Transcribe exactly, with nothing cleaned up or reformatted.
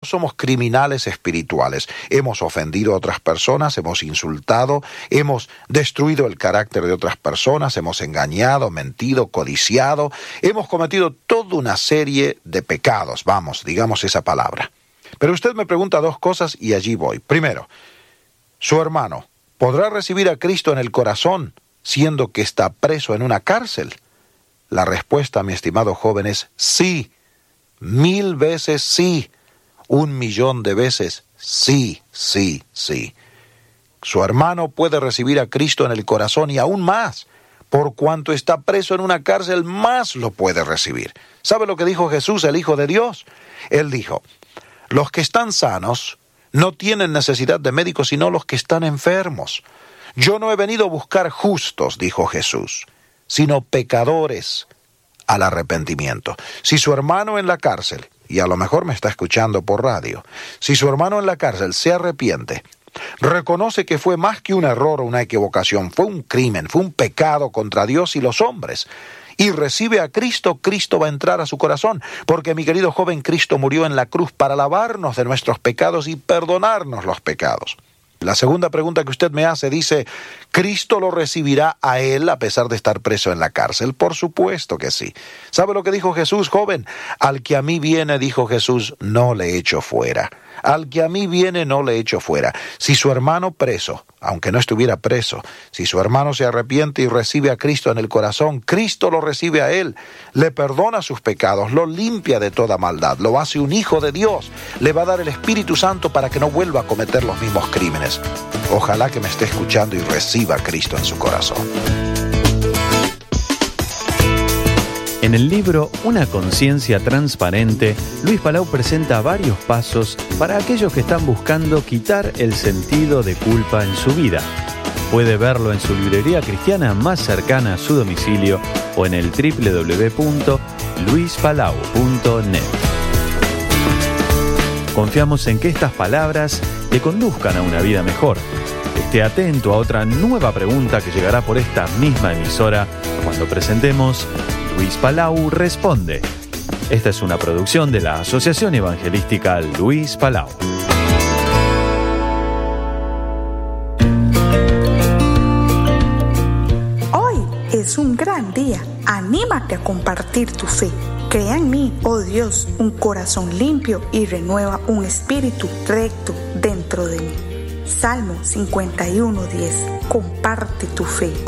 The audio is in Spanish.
somos criminales espirituales. Hemos ofendido a otras personas, hemos insultado, hemos destruido el carácter de otras personas, hemos engañado, mentido, codiciado, hemos cometido toda una serie de pecados, vamos, digamos esa palabra. Pero usted me pregunta dos cosas y allí voy. Primero, su hermano, ¿podrá recibir a Cristo en el corazón siendo que está preso en una cárcel? La respuesta, mi estimado joven, es sí. Mil veces sí. Un millón de veces sí, sí, sí. Su hermano puede recibir a Cristo en el corazón y aún más. Por cuanto está preso en una cárcel, más lo puede recibir. ¿Sabe lo que dijo Jesús, el Hijo de Dios? Él dijo, los que están sanos no tienen necesidad de médicos, sino los que están enfermos. Yo no he venido a buscar justos, dijo Jesús, sino pecadores al arrepentimiento. Si su hermano en la cárcel, y a lo mejor me está escuchando por radio, si su hermano en la cárcel se arrepiente, reconoce que fue más que un error o una equivocación, fue un crimen, fue un pecado contra Dios y los hombres, y recibe a Cristo, Cristo va a entrar a su corazón, porque mi querido joven, Cristo murió en la cruz para lavarnos de nuestros pecados y perdonarnos los pecados. La segunda pregunta que usted me hace dice, ¿Cristo lo recibirá a él a pesar de estar preso en la cárcel? Por supuesto que sí. ¿Sabe lo que dijo Jesús, joven? Al que a mí viene, dijo Jesús, no le echo fuera. Al que a mí viene, no le echo fuera. Si su hermano preso, aunque no estuviera preso, si su hermano se arrepiente y recibe a Cristo en el corazón, Cristo lo recibe a él, le perdona sus pecados, lo limpia de toda maldad, lo hace un hijo de Dios, le va a dar el Espíritu Santo para que no vuelva a cometer los mismos crímenes. Ojalá que me esté escuchando y reciba a Cristo en su corazón. En el libro Una conciencia transparente, Luis Palau presenta varios pasos para aquellos que están buscando quitar el sentido de culpa en su vida. Puede verlo en su librería cristiana más cercana a su domicilio o en el doble u doble u doble u punto luis palau punto net. Confiamos en que estas palabras te conduzcan a una vida mejor. Esté atento a otra nueva pregunta que llegará por esta misma emisora cuando presentemos Luis Palau Responde. Esta es una producción de la Asociación Evangelística Luis Palau. Hoy es un gran día. Anímate a compartir tu fe. Crea en mí, oh Dios, un corazón limpio y renueva un espíritu recto dentro de mí. Salmo cincuenta y uno, diez. Comparte tu fe.